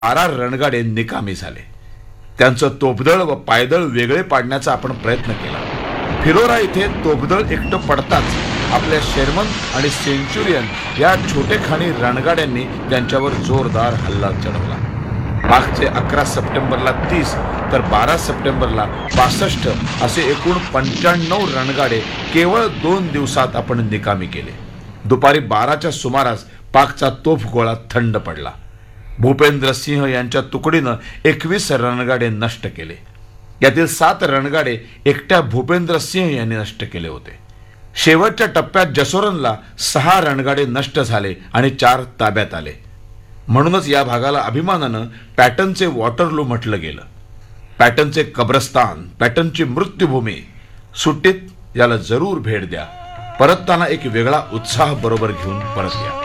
12 रणगाडे निकामी झाले. त्यांचं तोफदळ व पायदळ वेगळे पाडण्याचा आपण प्रयत्न केला. फिलोरा इथे तोफदळ एकटं पडताच आपल्या शेरमन आणि सेंचुरियन या छोटेखानी रणगाड्यांनी त्यांच्यावर जोरदार हल्ला चढवला. मागचे 11 सप्टेंबरला 30 तर 12 सप्टेंबरला 65 असे एकूण 95 रणगाडे केवळ 2 दिवसात आपण निकामी केले. दुपारी 12च्या सुमारास पाकचा तोफगोळा थंड पडला. भूपेंद्र सिंह यांच्या तुकडीनं 21 रणगाडे नष्ट केले. यातील 7 रणगाडे एकट्या भूपेंद्र सिंह यांनी नष्ट केले होते. शेवटच्या टप्प्यात जसोरनला 6 रणगाडे नष्ट झाले आणि 4 ताब्यात आले. म्हणूनच या भागाला अभिमानानं पॅटनचे वॉटरलू म्हटलं गेलं. पॅटनचे कब्रस्तान, पॅटनची मृत्यूभूमी. सुट्टीत याला जरूर भेट द्या. परतताना एक वेगळा उत्साह बरोबर घेऊन परत या.